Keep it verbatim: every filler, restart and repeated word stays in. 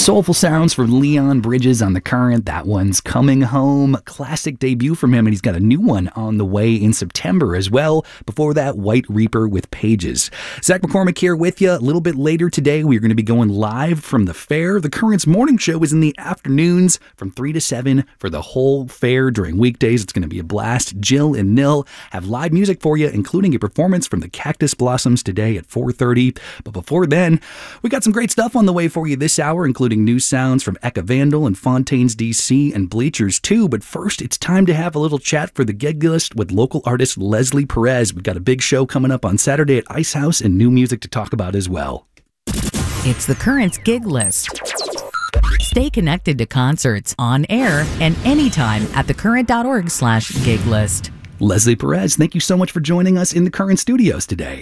Soulful sounds from Leon Bridges on The Current. That one's Coming Home. Classic debut from him, and he's got a new one on the way in September as well. Before that, White Reaper with Pages. Zach McCormick here with you. A little bit later today, we're going to be going live from the fair. The Current's morning show is in the afternoons from three to seven for the whole fair during weekdays. It's going to be a blast. Jill and Nil have live music for you, including a performance from the Cactus Blossoms today at four thirty. But before then, we got some great stuff on the way for you this hour, including new sounds from Eka Vandal and Fontaines D C and Bleachers too. But first, it's time to have a little chat for the gig list with local artist Leslie Perez. We've got a big show coming up on Saturday at Ice House and new music to talk about as well. It's the Current's gig list. Stay connected to concerts on air and anytime at thecurrent.org slash gig list. Leslie Perez, thank you so much for joining us in the Current studios today.